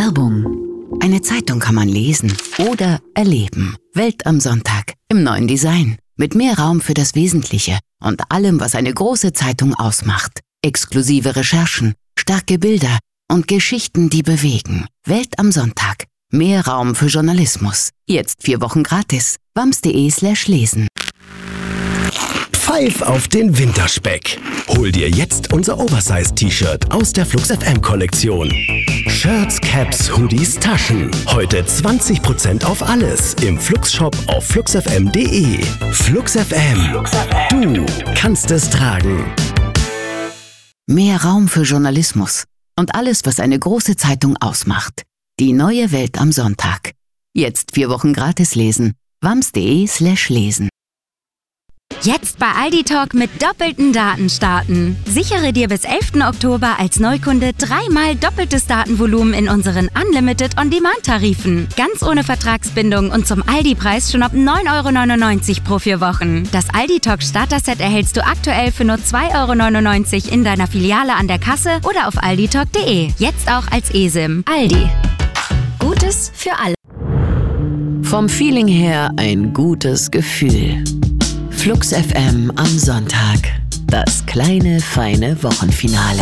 Werbung. Eine Zeitung kann man lesen oder erleben. Welt am Sonntag im neuen Design. Mit mehr Raum für das Wesentliche und allem, was eine große Zeitung ausmacht. Exklusive Recherchen, starke Bilder und Geschichten, die bewegen. Welt am Sonntag. Mehr Raum für Journalismus. Jetzt 4 Wochen gratis. wams.de/lesen. Pfeif auf den Winterspeck. Hol dir jetzt unser Oversize-T-Shirt aus der Flux FM Kollektion. Shirts, Caps, Hoodies, Taschen. Heute 20% auf alles im Flux-Shop auf fluxfm.de. Flux FM. Du kannst es tragen. Mehr Raum für Journalismus und alles, was eine große Zeitung ausmacht. Die neue Welt am Sonntag. Jetzt 4 Wochen gratis lesen. wams.de/lesen. Jetzt bei Aldi Talk mit doppelten Daten starten. Sichere dir bis 11. Oktober als Neukunde 3-mal doppeltes Datenvolumen in unseren Unlimited On-Demand-Tarifen. Ganz ohne Vertragsbindung und zum Aldi-Preis schon ab 9,99 € pro 4 Wochen. Das Aldi Talk Starter-Set erhältst du aktuell für nur 2,99 € in deiner Filiale an der Kasse oder auf alditalk.de. Jetzt auch als eSIM. Aldi. Gutes für alle. Vom Feeling her ein gutes Gefühl. Flux FM am Sonntag. Das kleine, feine Wochenfinale.